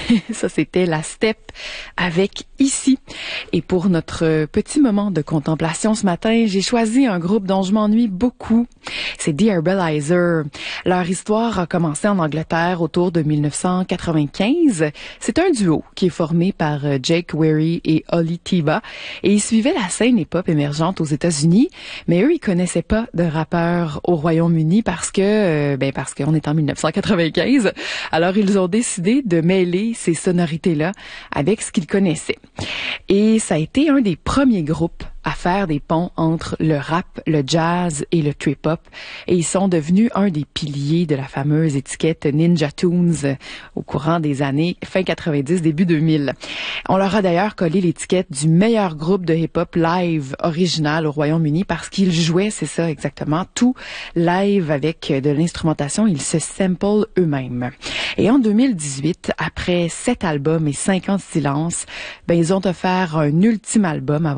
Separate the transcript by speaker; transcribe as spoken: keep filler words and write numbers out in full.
Speaker 1: Ça, c'était la Steppe avec Ici. Et pour notre petit moment de contemplation ce matin, j'ai choisi un groupe dont je m'ennuie beaucoup. C'est The Herbalizer. Leur histoire a commencé en Angleterre autour de mille neuf cent quatre-vingt-quinze. C'est un duo qui est formé par Jake Weary et Ollie Tiba. Et ils suivaient la scène hip-hop émergente aux États-Unis. Mais eux, ils connaissaient pas de rappeurs au Royaume-Uni parce que, euh, ben parce qu'on est en mille neuf cent quatre-vingt-quinze. Alors, ils ont décidé de mêler ces sonorités-là avec ce qu'ils connaissaient. Et ça a été un des premiers groupes à faire des ponts entre le rap, le jazz et le trip-hop. Et ils sont devenus un des piliers de la fameuse étiquette Ninja Tunes au courant des années fin quatre-vingt-dix, début deux mille. On leur a d'ailleurs collé l'étiquette du meilleur groupe de hip-hop live original au Royaume-Uni parce qu'ils jouaient, c'est ça exactement, tout live avec de l'instrumentation. Ils se samplent eux-mêmes. Et en deux mille dix-huit, après sept albums et cinq ans de silence, ben ils ont offert un ultime album avant